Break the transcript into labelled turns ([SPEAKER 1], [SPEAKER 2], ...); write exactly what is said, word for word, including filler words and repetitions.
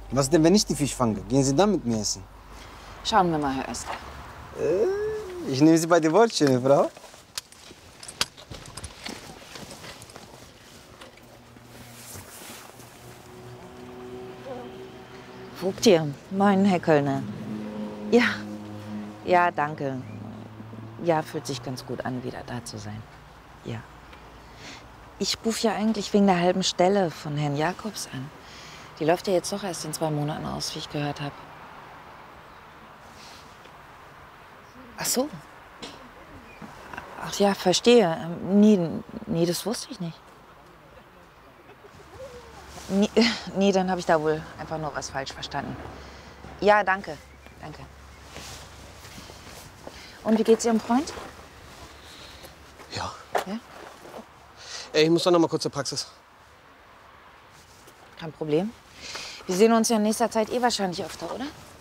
[SPEAKER 1] Was denn, wenn ich die Fisch fange? Gehen Sie dann mit mir essen?
[SPEAKER 2] Schauen wir mal, Herr Öster.
[SPEAKER 1] Äh, ich nehme Sie bei den Wortchen, Frau.
[SPEAKER 2] Vogtier, moin, Herr Kölner. Ja, ja, danke. Ja, fühlt sich ganz gut an, wieder da zu sein. Ja. Ich rufe ja eigentlich wegen der halben Stelle von Herrn Jakobs an. Die läuft ja jetzt doch erst in zwei Monaten aus, wie ich gehört habe. Ach so. Ach ja, verstehe. Ähm, Nee, nee, das wusste ich nicht. Nee, nee, dann habe ich da wohl einfach nur was falsch verstanden. Ja, danke. Danke. Und wie geht's Ihrem Freund?
[SPEAKER 3] Ja.
[SPEAKER 2] Ja?
[SPEAKER 3] Ey, ich muss doch noch mal kurz zur Praxis.
[SPEAKER 2] Kein Problem. Wir sehen uns ja in nächster Zeit eh wahrscheinlich öfter, oder?